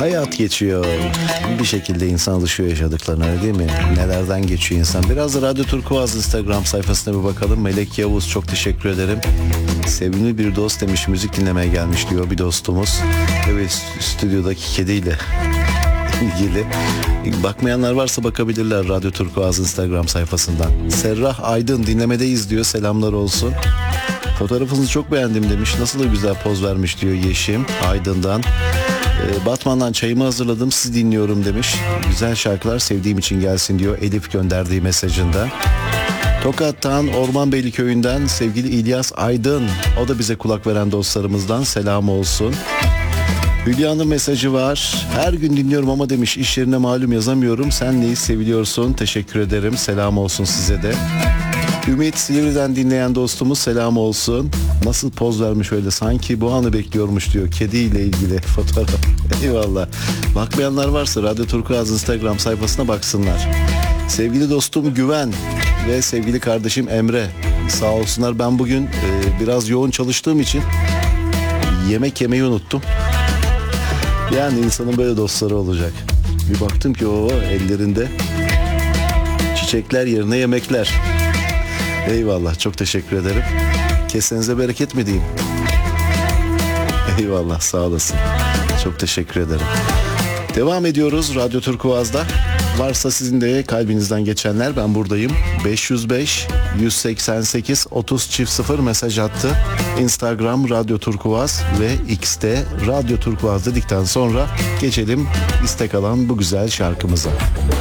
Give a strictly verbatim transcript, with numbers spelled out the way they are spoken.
Hayat geçiyor. Bir şekilde insan alışıyor yaşadıklarına, öyle değil mi? Nelerden geçiyor insan. Biraz da Radyo Turkuaz Instagram sayfasına bir bakalım. Melek Yavuz, çok teşekkür ederim. Sevimli bir dost demiş, müzik dinlemeye gelmiş diyor bir dostumuz. Evet, stüdyodaki kediyle ilgili. Bakmayanlar varsa bakabilirler Radyo Turkuaz Instagram sayfasından. Serrah Aydın, dinlemedeyiz diyor, selamlar olsun. Fotoğrafınızı çok beğendim demiş. Nasıl da güzel poz vermiş diyor Yeşim Aydın'dan. Ee, Batman'dan çayımı hazırladım, sizi dinliyorum demiş. Güzel şarkılar sevdiğim için gelsin diyor Elif gönderdiği mesajında. Tokat'tan, Ormanbeyli köyünden sevgili İlyas Aydın, o da bize kulak veren dostlarımızdan selam olsun. Hülya'nın mesajı var. Her gün dinliyorum ama demiş, iş yerine malum yazamıyorum. Sen neyi seviliyorsun? Teşekkür ederim. Selam olsun size de. Ümit Silivri'den dinleyen dostumuz, selam olsun. Nasıl poz vermiş öyle, sanki bu anı bekliyormuş diyor. Kediyle ilgili fotoğraf. Eyvallah. Bakmayanlar varsa Radyo Turkuaz Instagram sayfasına baksınlar. Sevgili dostum Güven ve sevgili kardeşim Emre, sağ olsunlar. Ben bugün e, biraz yoğun çalıştığım için yemek yemeyi unuttum. Yani insanın böyle dostları olacak. Bir baktım ki o ellerinde çiçekler yerine yemekler. Eyvallah, çok teşekkür ederim. Kesenize bereket mi diyeyim? Eyvallah, sağ olasın. Çok teşekkür ederim. Devam ediyoruz Radyo Turkuaz'da. Varsa sizin de kalbinizden geçenler, ben buradayım. beş yüz beş yüz seksen sekiz otuz çift sıfır mesaj attı. Instagram Radyo Turkuaz ve X'te Radyo Turkuaz dedikten sonra geçelim istek alan bu güzel şarkımıza.